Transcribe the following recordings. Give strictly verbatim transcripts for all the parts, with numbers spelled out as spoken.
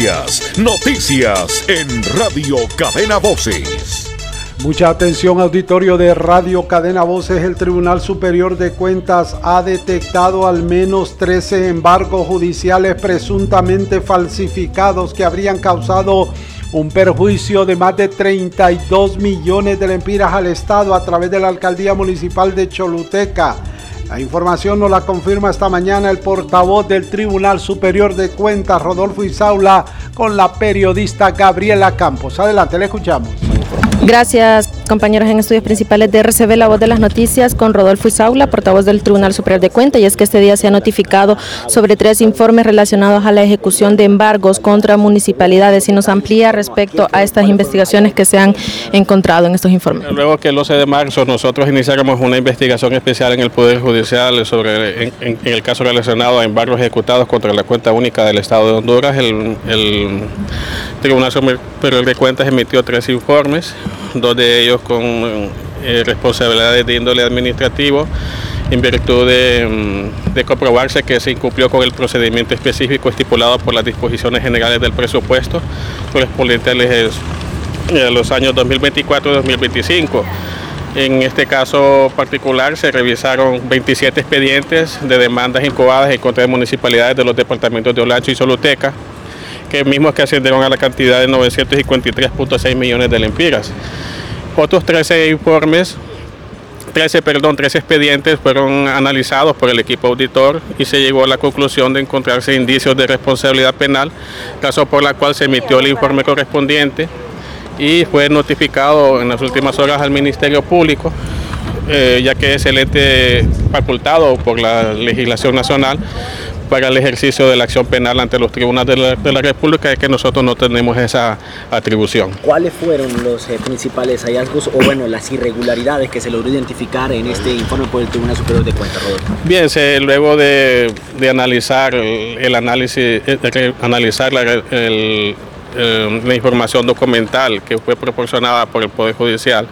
Noticias, noticias en Radio Cadena Voces. Mucha atención, auditorio de Radio Cadena Voces. El Tribunal Superior de Cuentas ha detectado al menos trece embargos judiciales presuntamente falsificados que habrían causado un perjuicio de más de treinta y dos millones de lempiras al Estado a través de la Alcaldía Municipal de Choluteca. La información nos la confirma esta mañana el portavoz del Tribunal Superior de Cuentas, Rodolfo Isaula, con la periodista Gabriela Campos. Adelante, le escuchamos. Gracias, compañeros. En estudios principales de R C B, la voz de las noticias, con Rodolfo Isaula, portavoz del Tribunal Superior de Cuentas, y es que este día se ha notificado sobre tres informes relacionados a la ejecución de embargos contra municipalidades, y nos amplía respecto a estas investigaciones que se han encontrado en estos informes. Luego que el doce de marzo nosotros iniciáramos una investigación especial en el Poder Judicial sobre en, en, en el caso relacionado a embargos ejecutados contra la cuenta única del Estado de Honduras, el, el Tribunal Superior de Cuentas emitió tres informes, dos de ellos con eh, responsabilidades de índole administrativo, en virtud de, de comprobarse que se incumplió con el procedimiento específico estipulado por las disposiciones generales del presupuesto correspondiente a los años dos mil veinticuatro y dos mil veinticinco. En este caso particular se revisaron veintisiete expedientes de demandas incoadas en contra de municipalidades de los departamentos de Olancho y Choluteca, que mismos que ascendieron a la cantidad de novecientos cincuenta y tres punto seis millones de lempiras. Otros trece informes, trece, perdón, trece expedientes fueron analizados por el equipo auditor y se llegó a la conclusión de encontrarse indicios de responsabilidad penal, caso por la cual se emitió el informe correspondiente y fue notificado en las últimas horas al Ministerio Público, eh, ya que es el ente facultado por la legislación nacional para el ejercicio de la acción penal ante los tribunales de la, de la República, es que nosotros no tenemos esa atribución. ¿Cuáles fueron los eh, principales hallazgos o bueno las irregularidades que se logró identificar en este informe por el Tribunal Superior de Cuentas, Rodolfo? Bien, se, luego de, de analizar el, el análisis, de analizar la, el, el, la información documental que fue proporcionada por el Poder Judicial,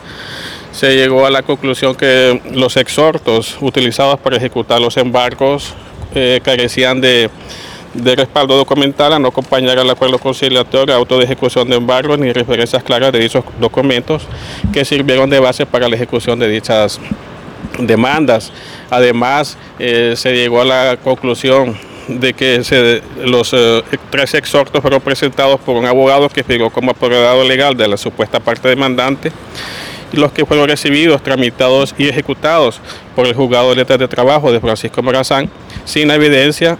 se llegó a la conclusión que los exhortos utilizados para ejecutar los embargos Eh, carecían de, de respaldo documental, a no acompañar al acuerdo conciliatorio, auto de ejecución de embargos ni referencias claras de dichos documentos que sirvieron de base para la ejecución de dichas demandas. Además, eh, se llegó a la conclusión de que se, los eh, tres exhortos fueron presentados por un abogado que figuró como apoderado legal de la supuesta parte demandante, los que fueron recibidos, tramitados y ejecutados por el Juzgado de Letras de Trabajo de Francisco Morazán, sin evidencia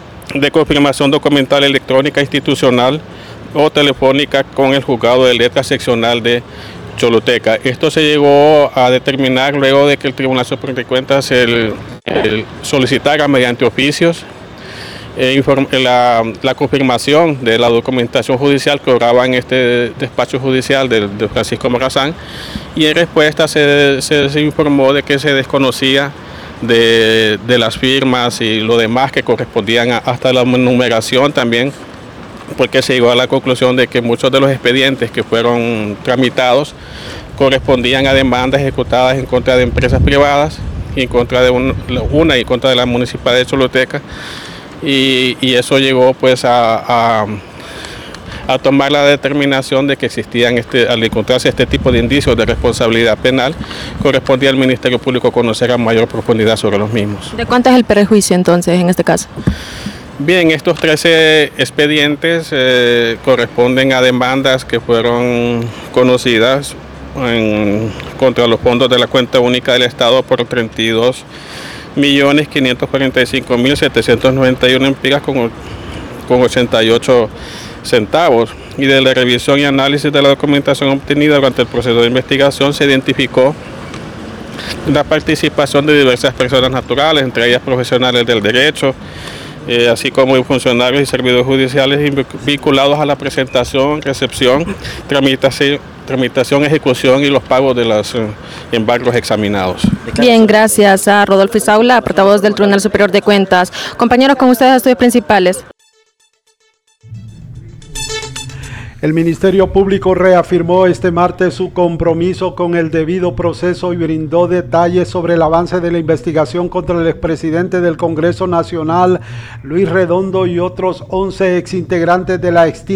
de confirmación documental electrónica, institucional o telefónica con el Juzgado de Letras Seccional de Choluteca. Esto se llegó a determinar luego de que el Tribunal Superior de Cuentas el, el solicitara mediante oficios Eh, la, la confirmación de la documentación judicial que obraba en este despacho judicial de, de Francisco Morazán, y en respuesta se, se, se informó de que se desconocía de, de las firmas y lo demás que correspondían a, hasta la numeración también, porque se llegó a la conclusión de que muchos de los expedientes que fueron tramitados correspondían a demandas ejecutadas en contra de empresas privadas y en contra de un, una y en contra de la Municipalidad de Choluteca. Y, y eso llegó pues a, a, a tomar la determinación de que existían, este, al encontrarse este tipo de indicios de responsabilidad penal, correspondía al Ministerio Público conocer a mayor profundidad sobre los mismos. ¿De cuánto es el perjuicio entonces en este caso? Bien, estos trece expedientes eh, corresponden a demandas que fueron conocidas en, contra los fondos de la cuenta única del Estado por treinta y dos millones quinientos cuarenta y cinco mil setecientos noventa y uno lempiras con, con ochenta y ocho centavos. Y de la revisión y análisis de la documentación obtenida durante el proceso de investigación se identificó la participación de diversas personas naturales, entre ellas profesionales del derecho, eh, así como funcionarios y servidores judiciales vinculados a la presentación, recepción, tramitación, tramitación, ejecución y los pagos de los eh, embargos examinados. Bien, gracias a Rodolfo Isaula, portavoz del Tribunal Superior de Cuentas. Compañeros, con ustedes estudios principales. El Ministerio Público reafirmó este martes su compromiso con el debido proceso y brindó detalles sobre el avance de la investigación contra el expresidente del Congreso Nacional, Luis Redondo, y otros once exintegrantes de la extinta